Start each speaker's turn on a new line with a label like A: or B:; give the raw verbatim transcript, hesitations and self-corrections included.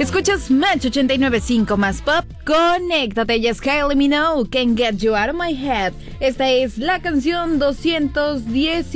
A: Escuchas Match ochenta y nueve punto cinco más pop. Conéctate, ya es Kylie Minogue, Can't Get You Out of My Head. Esta es la canción doscientos diez.